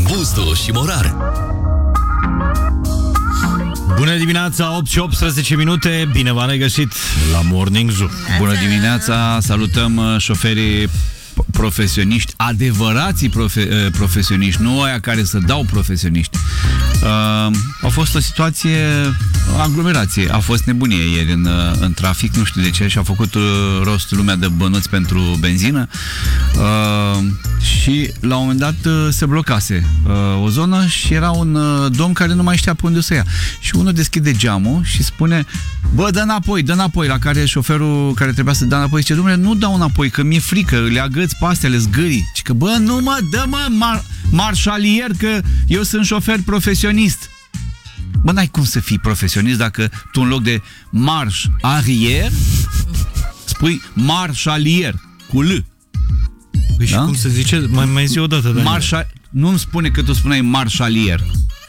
Gusto și Morar. Bună dimineața, 8 și 18 minute, bine v-am regăsit la Morning Zoo. Bună dimineața, salutăm șoferii profesioniști, adevărații profesioniști, nu aia care să dau profesioniști. A fost o situație, aglomerație, a fost nebunie ieri în trafic, nu știu de ce, și a făcut rost lumea de bănuți pentru benzină și la un moment dat se blocase o zonă și era un domn care nu mai știa pe unde să ia. Și unul deschide geamul și spune: bă, dă înapoi, la care șoferul care trebuia să dea înapoi zice: dom'le, nu dau înapoi, că mi-e frică, le agăți pe astea, le zgârii. Și că, bă, nu mă, dă-mă marșalier, că eu sunt șofer profesionist. Bă, n-ai cum să fii profesionist dacă tu în loc de marș arrière spui marșalier cu L. Păi și cum se zice? Mai zi o dată, Daniel. Nu-mi spune că tu spuneai marșalier.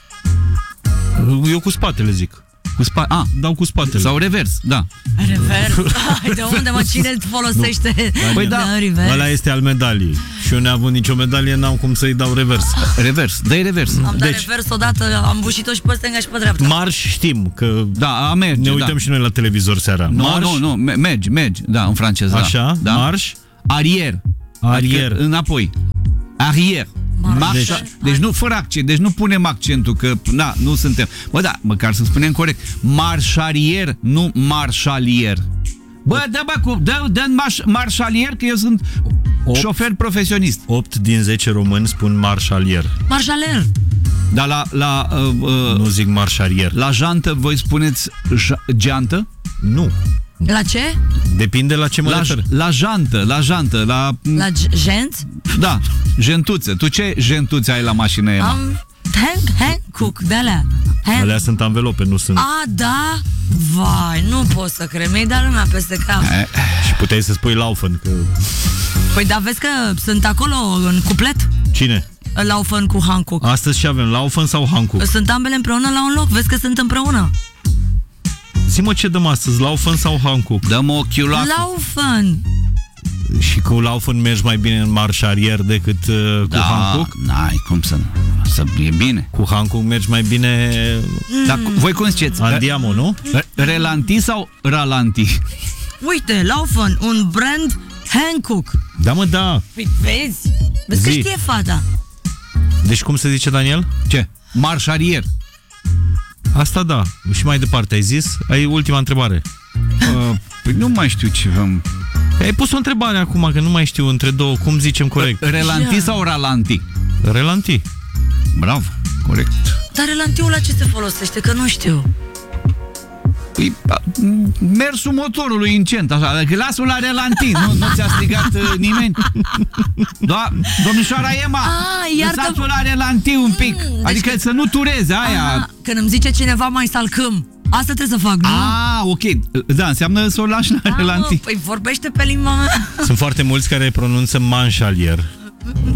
Eu cu spatele zic. Dau cu spatele. Sau revers, da. Revers? De unde, mă, cine îl folosește? Păi da, ăla este al medaliei. Și eu neavând nicio medalie, n-am cum să-i dau revers. Revers, dă-i revers. Am dat revers odată, am bușit-o și pe stânga și pe dreapta. Marș știm, că da, merge, ne uităm și noi la televizor seara. Nu, mergi, da, în franceză. Așa, da. marș. Arrière. Adică înapoi. Arrière. Deci nu fără accent, deci nu punem accentul, că nu suntem. Bă, da, măcar să spunem corect. Marșalier, nu marșalier. Bă, dă marșalier, că eu sunt șofer profesionist. 8 din 10 români spun marșalier. Marșalier. Dar nu zic marșarier. La jantă voi spuneți geantă? Nu. La ce? Depinde la ce mă refer. La jantă. La gent? Da, jentuțe. Tu ce jentuțe ai la mașină, Emma? Hankook, de alea. Alea sunt anvelope, nu sunt. Da? Vai, nu pot să cred, mi-ai dat lumea peste cap. Și puteai să spui Laufen, că... Păi da, vezi că sunt acolo în cuplet. Cine? Laufen cu Hankook. Astăzi și avem Laufen sau Hankook? Sunt ambele împreună la un loc, vezi că sunt împreună. Zi-mă ce dăm astăzi, Laufen sau Hankook? Dăm ochiul la Laufen. Și cu Laufen mergi mai bine în marș arier decât cu Hankook? N-ai cum să e bine. Cu Hankook mergi mai bine. Dar voi cum ziceți? Andiamo, nu? Relanti sau ralanti? Uite, Laufen, un brand Hankook. Da, mă, da. Păi vezi? Vezi că știe fata. Deci cum se zice, Daniel? Ce? Marș arier. Asta da. Și mai departe ai zis? Ai ultima întrebare. Păi nu mai știu ce vom... Ai pus o întrebare acum, că nu mai știu între două. Cum zicem corect? Relanti sau ralanti? Relanti. Bravo, corect. Dar relantiul la ce se folosește? Că nu știu. Păi, mersul motorului incent, așa, adică lasă-o la relanti, nu ți-a strigat nimeni. Domnișoara Emma, lăsați-o la relanti un pic, adică să nu tureze aia. Când îmi zice cineva mai salcăm, asta trebuie să fac, nu? Ok, da, înseamnă să o lași la relanti. Păi vorbește pe limba mea. Sunt foarte mulți care pronunță manșalier.